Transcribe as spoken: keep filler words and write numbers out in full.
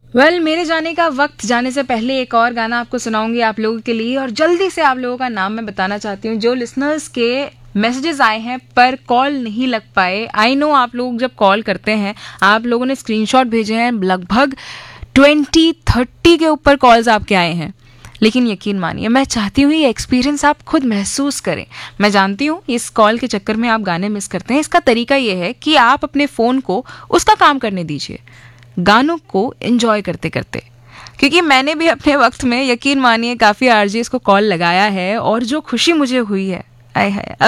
Well well, मेरे जाने का वक्त जाने से पहले एक और गाना आपको सुनाऊंगी आप लोगों के लिए, और जल्दी से आप लोगों का नाम मैं बताना चाहती हूँ। जो लिसनर्स के मैसेजेस आए हैं पर कॉल नहीं लग पाए, आई नो आप लोग जब कॉल करते हैं आप लोगों ने स्क्रीनशॉट भेजे हैं, लगभग ट्वेंटी थर्टी के ऊपर कॉल्स आपके आए हैं, लेकिन यकीन मानिए मैं चाहती हूँ ये एक्सपीरियंस आप खुद महसूस करें। मैं जानती हूँ इस कॉल के चक्कर में आप गाने मिस करते हैं। इसका तरीका ये है कि आप अपने फ़ोन को उसका काम करने दीजिए, गानों को एंजॉय करते करते, क्योंकि मैंने भी अपने वक्त में यकीन मानिए काफ़ी आरजेस को कॉल लगाया है और जो खुशी मुझे हुई है, आय हाय।